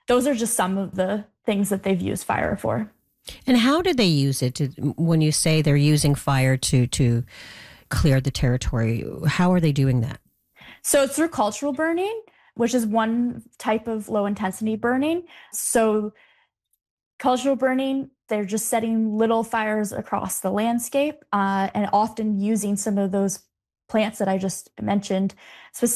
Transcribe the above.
those are just some of the things that they've used fire for. And how do they use it? When you say they're using fire to clear the territory, how are they doing that? So it's through cultural burning, which is one type of low intensity burning. So cultural burning, they're just setting little fires across the landscape and often using some of those plants that I just mentioned, specifically